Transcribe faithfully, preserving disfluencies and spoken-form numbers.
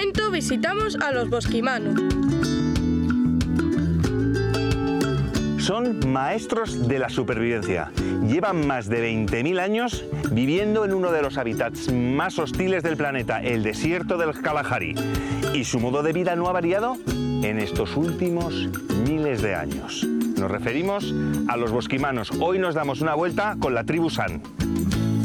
momento visitamos a los bosquimanos. Son maestros de la supervivencia. Llevan más de veinte mil años viviendo en uno de los hábitats más hostiles del planeta, el desierto del Kalahari. Y su modo de vida no ha variado en estos últimos miles de años. Nos referimos a los bosquimanos. Hoy nos damos una vuelta con la tribu San.